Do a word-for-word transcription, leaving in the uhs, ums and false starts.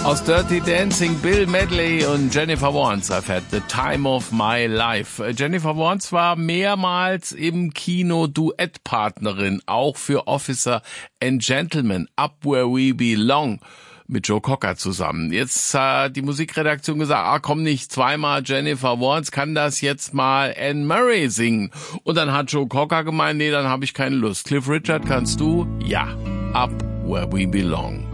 Aus Dirty Dancing, Bill Medley und Jennifer Warnes. I've had the time of my life. Jennifer Warnes war mehrmals im Kino Duettpartnerin, auch für Officer and Gentlemen, Up Where We Belong, mit Joe Cocker zusammen. Jetzt hat die Musikredaktion gesagt, ah komm nicht zweimal Jennifer Warnes, kann das jetzt mal Anne Murray singen? Und dann hat Joe Cocker gemeint, nee, dann habe ich keine Lust. Cliff Richard, kannst du? Ja, Up Where We Belong.